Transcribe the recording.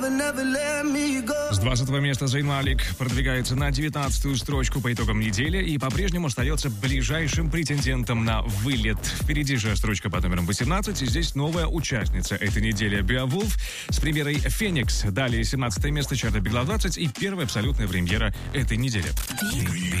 С 20-го места Зейн Малик продвигается на 19-ю строчку по итогам недели и по-прежнему остается ближайшим претендентом на вылет. Впереди же строчка под номером 18, и здесь новая участница этой недели Beowulf с премьерой «Феникс». Далее 17 место чарта Бигла 20 и первая абсолютная премьера этой недели.